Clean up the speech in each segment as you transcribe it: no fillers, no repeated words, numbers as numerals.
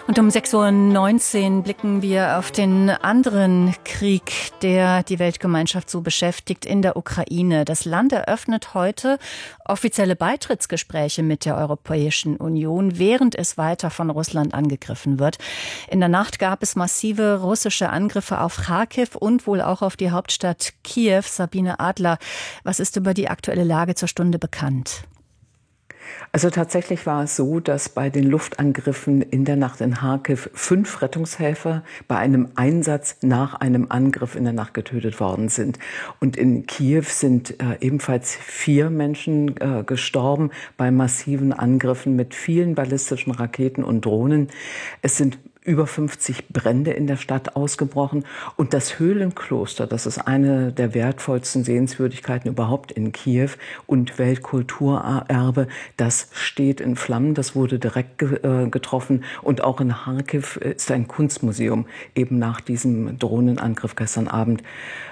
Und um 6:19 Uhr blicken wir auf den anderen Krieg, der die Weltgemeinschaft so beschäftigt, in der Ukraine. Das Land eröffnet heute offizielle Beitrittsgespräche mit der Europäischen Union, während es weiter von Russland angegriffen wird. In der Nacht gab es massive russische Angriffe auf Charkiw und wohl auch auf die Hauptstadt Kiew. Sabine Adler, was ist über die aktuelle Lage zur Stunde bekannt? Also tatsächlich war es so, dass bei den Luftangriffen in der Nacht in Charkiw 5 Rettungshelfer bei einem Einsatz nach einem Angriff in der Nacht getötet worden sind. Und in Kiew sind ebenfalls 4 Menschen gestorben bei massiven Angriffen mit vielen ballistischen Raketen und Drohnen. Es sind über 50 Brände in der Stadt ausgebrochen. Und das Höhlenkloster, das ist eine der wertvollsten Sehenswürdigkeiten überhaupt in Kiew und Weltkulturerbe, das steht in Flammen. Das wurde direkt getroffen. Und auch in Charkiw ist ein Kunstmuseum eben nach diesem Drohnenangriff gestern Abend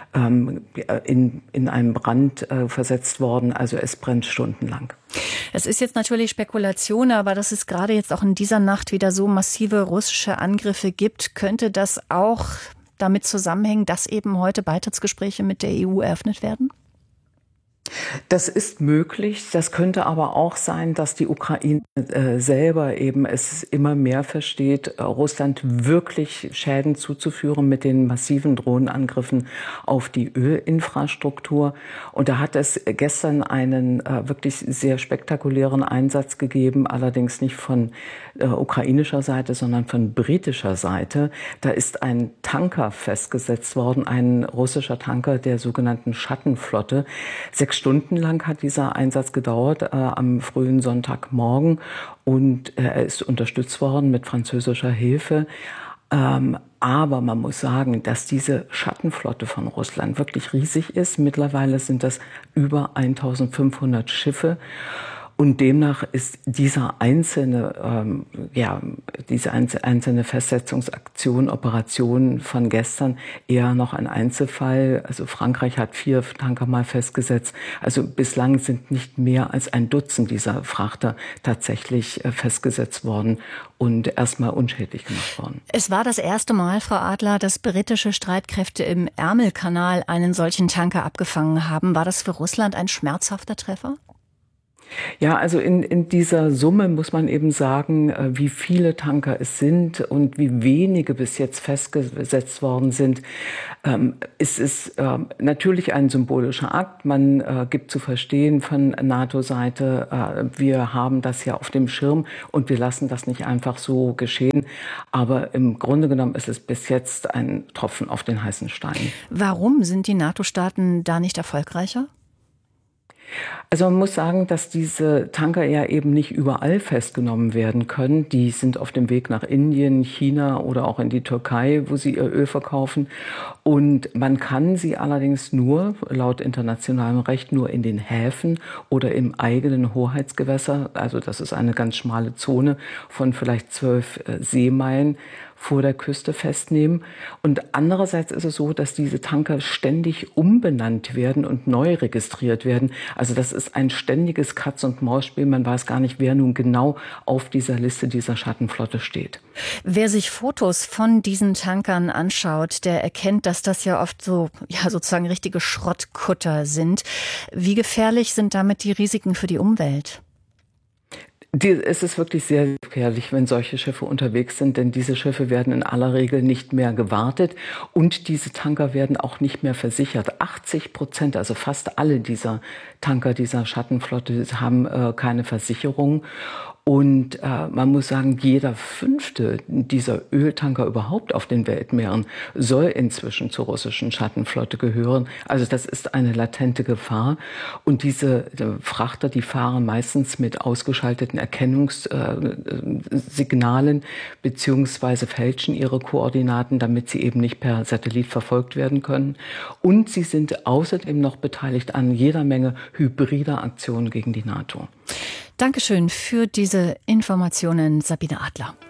in einen Brand versetzt worden. Also es brennt stundenlang. Es ist jetzt natürlich Spekulation, aber dass es gerade jetzt auch in dieser Nacht wieder so massive russische Angriffe gibt, könnte das auch damit zusammenhängen, dass eben heute Beitrittsgespräche mit der EU eröffnet werden? Das ist möglich. Das könnte aber auch sein, dass die Ukraine selber eben es immer mehr versteht, Russland wirklich Schäden zuzuführen mit den massiven Drohnenangriffen auf die Ölinfrastruktur. Und da hat es gestern einen wirklich sehr spektakulären Einsatz gegeben, allerdings nicht von ukrainischer Seite, sondern von britischer Seite. Da ist ein Tanker festgesetzt worden, ein russischer Tanker der sogenannten Schattenflotte. 6 Stunden lang hat dieser Einsatz gedauert am frühen Sonntagmorgen und er ist unterstützt worden mit französischer Hilfe. Aber man muss sagen, dass diese Schattenflotte von Russland wirklich riesig ist. Mittlerweile sind das über 1500 Schiffe. Und demnach ist diese einzelne Festsetzungsaktion, Operation von gestern eher noch ein Einzelfall. Also Frankreich hat 4 Tanker mal festgesetzt. Also bislang sind nicht mehr als ein Dutzend dieser Frachter tatsächlich festgesetzt worden und erstmal unschädlich gemacht worden. Es war das erste Mal, Frau Adler, dass britische Streitkräfte im Ärmelkanal einen solchen Tanker abgefangen haben. War das für Russland ein schmerzhafter Treffer? Ja, also in dieser Summe muss man eben sagen, wie viele Tanker es sind und wie wenige bis jetzt festgesetzt worden sind. Es ist natürlich ein symbolischer Akt. Man gibt zu verstehen von NATO-Seite, wir haben das ja auf dem Schirm und wir lassen das nicht einfach so geschehen. Aber im Grunde genommen ist es bis jetzt ein Tropfen auf den heißen Stein. Warum sind die NATO-Staaten da nicht erfolgreicher? Also man muss sagen, dass diese Tanker ja eben nicht überall festgenommen werden können. Die sind auf dem Weg nach Indien, China oder auch in die Türkei, wo sie ihr Öl verkaufen. Und man kann sie allerdings nur, laut internationalem Recht, nur in den Häfen oder im eigenen Hoheitsgewässer. Also das ist eine ganz schmale Zone von vielleicht 12 Seemeilen vor der Küste festnehmen. Und andererseits ist es so, dass diese Tanker ständig umbenannt werden und neu registriert werden. Also das ist ein ständiges Katz-und-Maus-Spiel. Man weiß gar nicht, wer nun genau auf dieser Liste dieser Schattenflotte steht. Wer sich Fotos von diesen Tankern anschaut, der erkennt, dass das ja oft so, ja, sozusagen richtige Schrottkutter sind. Wie gefährlich sind damit die Risiken für die Umwelt? Es ist wirklich sehr gefährlich, wenn solche Schiffe unterwegs sind, denn diese Schiffe werden in aller Regel nicht mehr gewartet und diese Tanker werden auch nicht mehr versichert. 80%, also fast alle dieser Tanker dieser Schattenflotte haben keine Versicherung. Und man muss sagen, jeder 5. dieser Öltanker überhaupt auf den Weltmeeren soll inzwischen zur russischen Schattenflotte gehören. Also das ist eine latente Gefahr. Und diese Frachter, die fahren meistens mit ausgeschalteten Erkennungssignalen beziehungsweise fälschen ihre Koordinaten, damit sie eben nicht per Satellit verfolgt werden können. Und sie sind außerdem noch beteiligt an jeder Menge hybrider Aktionen gegen die NATO. Dankeschön für diese Informationen, Sabine Adler.